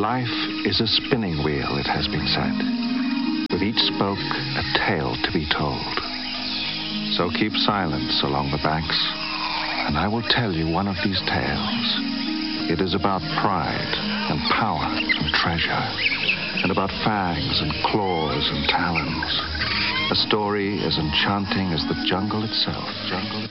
Life is a spinning wheel, it has been said, with each spoke a tale to be told. So keep silence along the banks, and I will tell you one of these tales. It is about pride and power and treasure, and about fangs and claws and talons. A story as enchanting as the jungle itself.